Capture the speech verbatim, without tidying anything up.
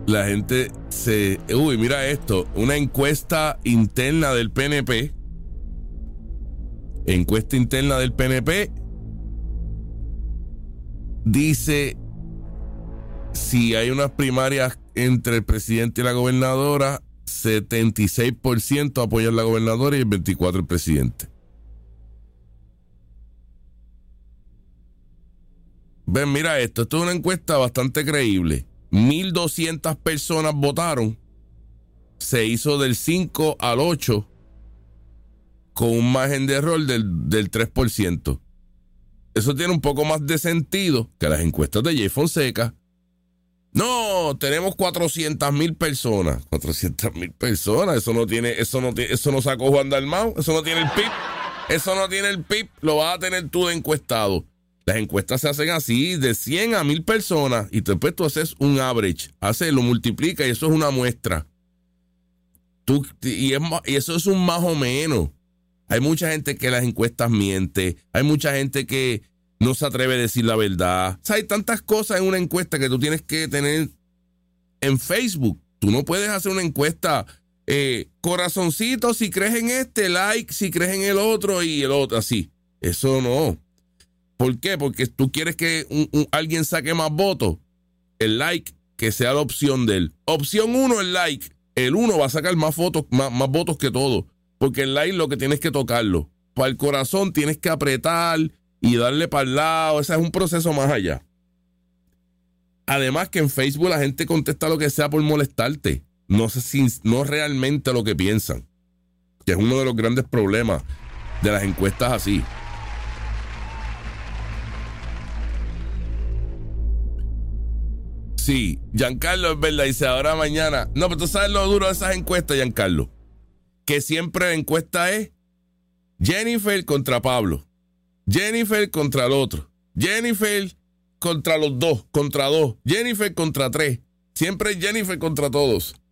La gente se... Uy, mira esto. Una encuesta interna del P N P. Encuesta interna del P N P. Dice... Si hay unas primarias entre el presidente y la gobernadora, setenta y seis por ciento apoyan a la gobernadora y el veinticuatro por ciento el presidente. Ven, mira esto. Esto es una encuesta bastante creíble. mil doscientas personas votaron. Se hizo del cinco al ocho con un margen de error del, del tres por ciento. Eso tiene un poco más de sentido que las encuestas de Jay Fonseca. No, tenemos cuatrocientas mil personas. cuatrocientas mil personas. Eso no tiene, eso no tiene, eso no sacó Juan Dalmau. Eso no tiene el P I B. Eso no tiene el P I B. Lo vas a tener tú de encuestado. Las encuestas se hacen así, de cien a mil personas. Y después tú haces un average. Haces, lo multiplica y eso es una muestra. Tú, y, es, y eso es un más o menos. Hay mucha gente que las encuestas miente. Hay mucha gente que no se atreve a decir la verdad. O sea, hay tantas cosas en una encuesta que tú tienes que tener en Facebook. Tú no puedes hacer una encuesta eh, corazoncito si crees en este, like si crees en el otro y el otro, así. Eso no. ¿Por qué? Porque tú quieres que un, un, alguien saque más votos. El like, que sea la opción de él. Opción uno, el like. El uno va a sacar más, fotos, más, más votos que todo. Porque el like lo que tienes que tocarlo. Para el corazón tienes que apretar y darle para el lado. Ese es un proceso más allá. Además que en Facebook la gente contesta lo que sea por molestarte. No sé si no realmente lo que piensan. Que es uno de los grandes problemas de las encuestas así. Sí, Giancarlo es verdad, dice ahora mañana. No, pero tú sabes lo duro de esas encuestas, Giancarlo. Que siempre la encuesta es Jennifer contra Pablo. Jennifer contra el otro. Jennifer contra los dos, contra dos. Jennifer contra tres. Siempre es Jennifer contra todos.